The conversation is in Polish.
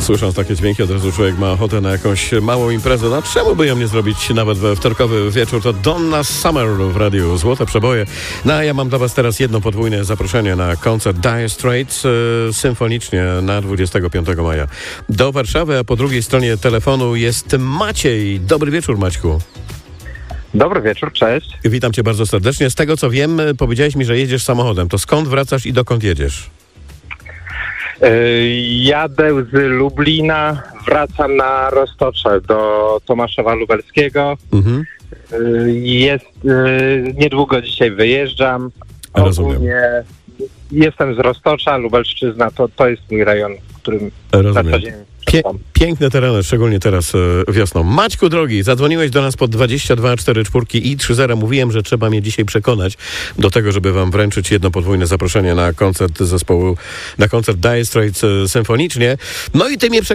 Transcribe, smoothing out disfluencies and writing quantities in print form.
Słysząc takie dźwięki, od razu człowiek ma ochotę na jakąś małą imprezę. No czemu by ją nie zrobić nawet we wtorkowy wieczór? To Donna Summer w radiu Złote Przeboje. No a ja mam dla was teraz jedno podwójne zaproszenie na koncert Dire Straits symfonicznie na 25 maja do Warszawy, a po drugiej stronie telefonu jest Maciej. Dobry wieczór, Maćku. Dobry wieczór, cześć. Witam cię bardzo serdecznie. Z tego co wiem, powiedziałeś mi, że jedziesz samochodem. To skąd wracasz i dokąd jedziesz? Jadę z Lublina, wracam na Roztocze do Tomaszowa Lubelskiego. Niedługo dzisiaj wyjeżdżam. Rozumiem. Ogólnie jestem z Roztocza, Lubelszczyzna, to jest mój rejon, w którym na co dzień mieszkam. Piękne tereny, szczególnie teraz wiosną. Maćku drogi, zadzwoniłeś do nas po 2244 i 30. Mówiłem, że trzeba mnie dzisiaj przekonać do tego, żeby wam wręczyć jedno podwójne zaproszenie na koncert zespołu, na koncert Dire Straits symfonicznie. No i ty mnie